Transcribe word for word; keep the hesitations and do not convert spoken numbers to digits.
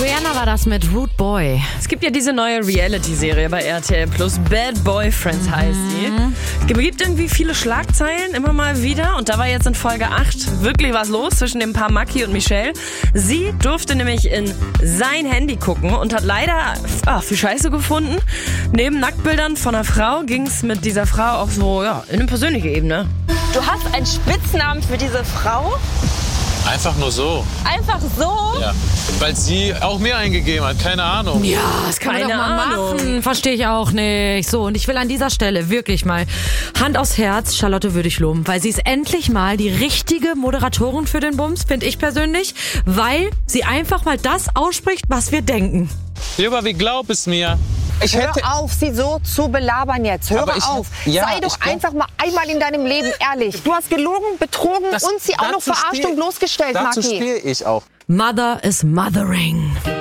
Rihanna war das mit Rude Boy. Es gibt ja diese neue Reality-Serie bei R T L Plus, Bad Boyfriends heißt die. Es gibt irgendwie viele Schlagzeilen, immer mal wieder. Und da war jetzt in Folge acht wirklich was los zwischen dem Paar Maki und Michelle. Sie durfte nämlich in sein Handy gucken und hat leider ah, viel Scheiße gefunden. Neben Nacktbildern von einer Frau ging es mit dieser Frau auch so ja, in eine persönliche Ebene. Du hast einen Spitznamen für diese Frau? Einfach nur so. Einfach so? Ja. Weil sie auch mir eingegeben hat, keine Ahnung. Ja, das kann man Keine doch mal Ahnung. machen. Verstehe ich auch nicht. So, und ich will an dieser Stelle wirklich mal Hand aufs Herz Charlotte würdig loben, weil sie ist endlich mal die richtige Moderatorin für den Bums, finde ich persönlich, weil sie einfach mal das ausspricht, was wir denken. Lieber, wie glaub es mir? Ich Hör hätte... auf, sie so zu belabern jetzt. Höre Aber ich- auf. ja, Sei doch ich glaub- einfach mal einmal in deinem Leben ehrlich. Du hast gelogen, betrogen Das- und sie auch noch dazu verarscht steh- und bloßgestellt, Dazu Maki. stehe ich auch. Mother is mothering.